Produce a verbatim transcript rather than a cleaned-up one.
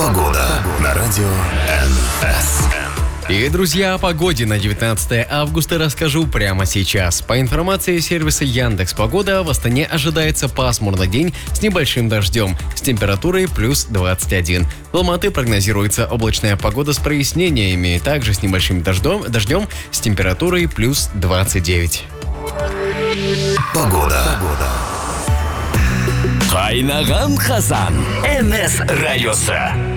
Погода на радио эн эс. И, друзья, о погоде на девятнадцатое августа расскажу прямо сейчас. По информации сервиса Яндекс.Погода, в Астане ожидается пасмурный день с небольшим дождем, с температурой плюс двадцать один. В Алматы прогнозируется облачная погода с прояснениями, также с небольшим дождем, дождем с температурой плюс двадцать девять. Погода. Кайнаган Казан. эн эс радиосы.